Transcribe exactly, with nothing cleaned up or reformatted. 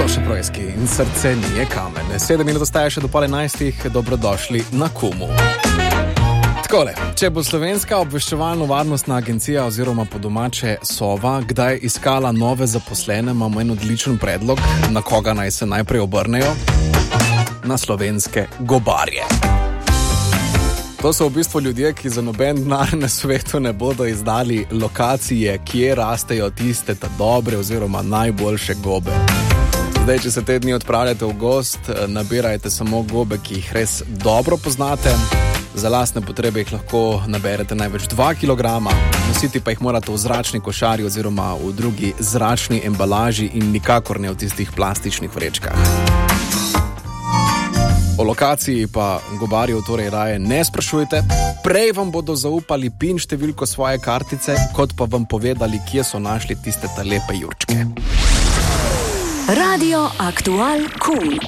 Projski in srce nije kamen. Sedem minut ostaje še do pol enajstih, dobrodošli na Kumu. Takole, če bo Slovenska obveščevalno-varnostna agencija oziroma po domače Sova kdaj iskala nove zaposlene, imamo en odličen predlog, na koga naj se najprej obrnejo. Na slovenske gobarje. To so v bistvu ljudje, ki za noben denar na svetu ne bodo izdali lokacije, kje rastejo tiste ta dobre oziroma najboljše gobe. Zdaj, če se te dni odpravljate v gost, nabirajte samo gobe, ki jih res dobro poznate. Za lastne potrebe jih lahko naberete največ dva kilograma, nositi pa jih morate v zračni košari oziroma v drugi zračni embalaži in nikakor ne v tistih plastičnih vrečkah. O lokaciji pa gobarjev torej raje ne sprašujte. Prej vam bodo zaupali pin številko svoje kartice, kot pa vam povedali, kje so našli tiste ta lepe jurčke. Radio Aktual Kum.